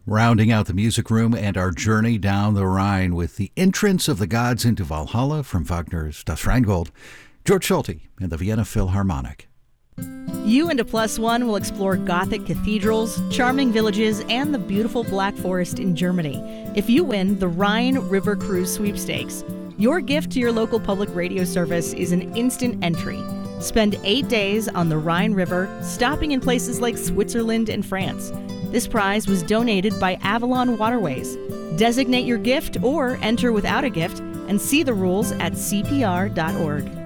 Rounding out the music room and our journey down the Rhine with the entrance of the gods into Valhalla from Wagner's Das Rheingold, George Schulte and the Vienna Philharmonic. You and a plus one will explore Gothic cathedrals, charming villages, and the beautiful Black Forest in Germany. If you win the Rhine River Cruise Sweepstakes, your gift to your local public radio service is an instant entry. Spend 8 days on the Rhine River, stopping in places like Switzerland and France. This prize was donated by Avalon Waterways. Designate your gift or enter without a gift and see the rules at cpr.org.